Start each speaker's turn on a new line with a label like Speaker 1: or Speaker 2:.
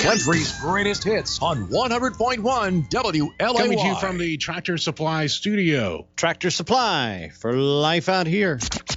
Speaker 1: Country's greatest hits on 100.1 WLAY.
Speaker 2: Coming to you from the Tractor Supply studio. Tractor Supply for life out here.